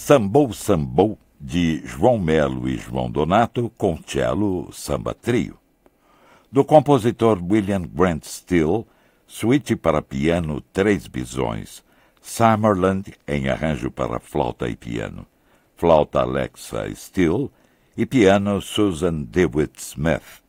Sambou Sambou, de João Melo e João Donato, com cello samba trio. Do compositor William Grant Still, suíte para piano Três Bisões, Summerland em arranjo para flauta e piano, flauta Alexa Still e piano Susan DeWitt Smith.